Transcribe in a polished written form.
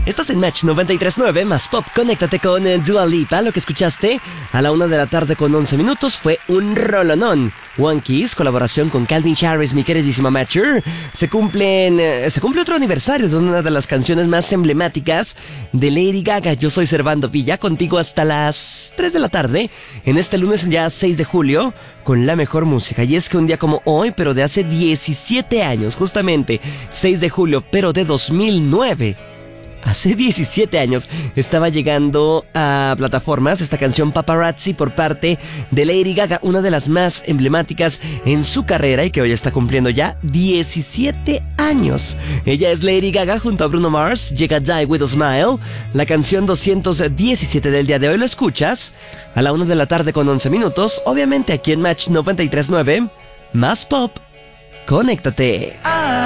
Estás en Match 93.9 más Pop. Conéctate con Dua Lipa. Lo que escuchaste a la 1 de la tarde con 11 minutos fue un rolonón. One Kiss, colaboración con Calvin Harris, mi queridísima Matcher. Se cumple otro aniversario de una de las canciones más emblemáticas de Lady Gaga. Yo soy Servando Villa, contigo hasta las 3 de la tarde, en este lunes ya 6 de julio, con la mejor música. Y es que un día como hoy, pero de hace 17 años, justamente 6 de julio, pero de 2009... Hace 17 años estaba llegando a plataformas esta canción Paparazzi por parte de Lady Gaga, una de las más emblemáticas en su carrera y que hoy está cumpliendo ya 17 años. Ella es Lady Gaga junto a Bruno Mars, llega Die With A Smile, la canción 217 del día de hoy. Lo escuchas a la 1 de la tarde con 11 minutos, obviamente aquí en Match 93.9, más Pop. Conéctate.